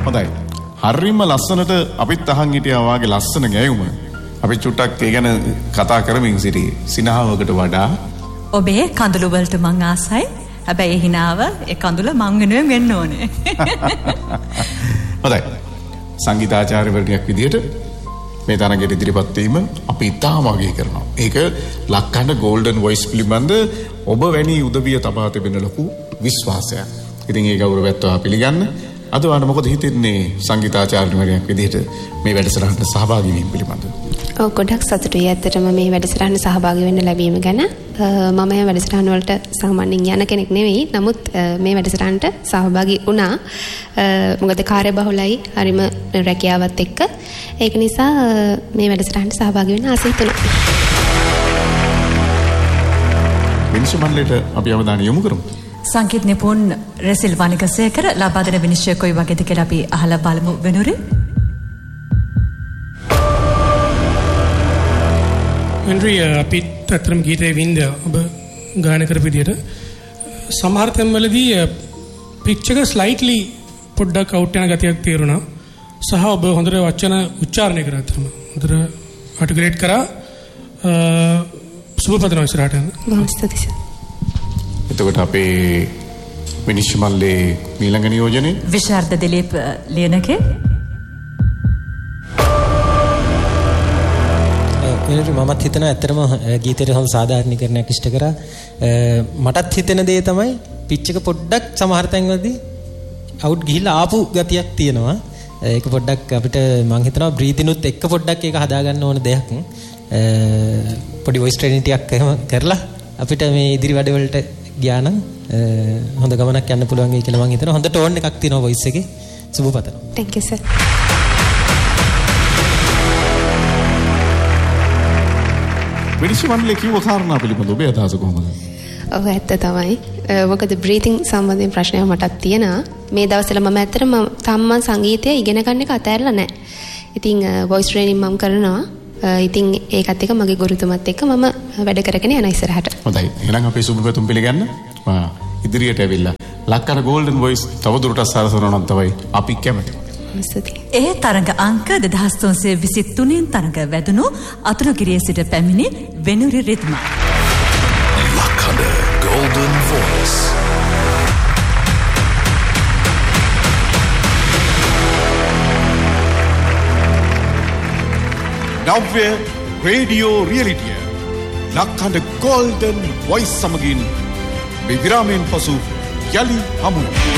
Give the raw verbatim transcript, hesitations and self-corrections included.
හොඳයි. හරිම ලස්සනට අපිත් අහන් හිටියා වාගේ ලස්සන ගැයුම. අපි චුට්ටක් ඒ ගැන කතා කරමින් සිටි සිනහවකට වඩා ඔබේ කඳුළු වලට මං ආසයි. හැබැයි ඒ හිනාව ඒ කඳුළ මං වෙනුවෙන් වෙන්න ඕනේ. හොඳයි. සංගීතාචාර්යවරයෙක් විදිහට මේ තරඟයට ඉදිරිපත් වීම අපි ඉතාම අගය කරනවා. ඒක ලක්කන්න ගෝල්ඩන් වොයිස් පිළිබඳ ඔබ වැනි උදවිය තබා තිබෙන ලොකු විශ්වාසයක්. ඉතින් ඒ ගෞරවයත් පිළිගන්න. අද වань මොකද හිතෙන්නේ සංගීතාචාර්යවරයෙක් විදිහට මේ වැඩසටහනට සහභාගී වීම පිළිබඳව? ඔව් ගොඩක් සතුටුයි ඇත්තටම මේ වැඩසටහනට සහභාගී වෙන්න ලැබීම ගැන. මම මේ වැඩසටහන වලට සාමාන්‍යයෙන් යන කෙනෙක් නෙවෙයි. නමුත් මේ වැඩසටහනට සහභාගී වුණා. මොකද කාර්යබහුලයි හරිම රැකියාවත් එක්ක. ඒක නිසා මේ වැඩසටහනට සහභාගී වෙන්න ආස හිතුණා. විනිශ්චය මණ්ඩලයට අපි අවධානය යොමු කරමු. සංගීත නිපුන් රෙසිල් වනිකසේකර ලබා දෙන විනිශ්චය කොයි වගේද කියලා අපි අහලා බලමු වෙනුරේ. වෙනුරේ අපිත් අතරම ගීතේ වින්ද ඔබ ගායන කරපු විදියට සමහර තැන්වලදී පිච් එක ස්ලයිට්ලි පොඩ්ඩක් අවුට් යන ගතියක් තේරුණා. සහ ඔබ හොඳට වචන උච්චාරණය කරා අතරම හොඳට ආටිකුලේට් කරා. සුබපතනවා ඉස්සරහට යන්න. බොහොම ස්තුතියි. එතකොට අපේ විනිශ්චය මණ්ඩලයේ ඊළඟ නියෝජනය විශාරද දිලීප් ලියනගේ. මමත් හිතනවා ඇත්තටම ගීතයට හොඳ සාධාරණීකරණයක් ඉෂ්ට කරා. මටත් හිතෙන දේ තමයි පිච් එක පොඩ්ඩක් සමහර තැන්වලදී අවුට් ගිහිල්ලා ආපු ගතියක් තියෙනවා. ඒක පොඩ්ඩක් අපිට මම හිතනවා බ්‍රීතිනුත් එක්ක පොඩ්ඩක් ඒක හදාගන්න ඕන දෙයක්. පොඩි වොයිස් ට්‍රේනින් ටිකක් එහෙම කරලා අපිට මේ ඉදිරි වැඩවලට ගියා නම් හොඳ ගමනක් යන්න පුළුවන් වෙයි කියලා මම හිතනවා. හොඳ ටෝන් එකක් තියෙනවා වොයිස් එකේ. සුබපතනවා. Thank you sir. විනිශ්චය මණ්ඩලයේ කිව්ව කාරණා පිළිබඳව ඔබේ අදහස කොහොමද? ඔව් ඇත්ත තමයි. මොකද බ්‍රීතිං සම්බන්ධයෙන් ප්‍රශ්නයක් මටත් තියෙනවා. මේ දවස්වල මම ඇත්තටම තම්ම සංගීතය ඉගෙන ගන්න එක අතහැරලා නැහැ. ඉතින් වොයිස් ට්‍රේනින් මම කරනවා. ඉතින් ඒකත් එක්ක මගේ ගුරුතුමත් එක්ක මම වැඩ කරගෙන යන ඉස්සරහට. හොඳයි. එහෙනම් අපේ සුබපැතුම් පිළිගන්න. මා ඉදිරියට ඇවිල්ලා ලක්කන ගෝල්ඩන් වොයිස් තවදුරටත් සරසනවා නම් තමයි අපි කැමති. ඒ තරඟ අංක දෙදහස් තුන්සිය විසිතුනෙන් තරඟ වැදුණු අතුරුගිරිය සිට පැමිණි Venuri රිද්මා. ලක්කන golden voice. නව්‍ය radio රියලිටිය ලක්කන golden voice සමගින් විවිරාමයෙන් පසු යලි හමුවෙමු.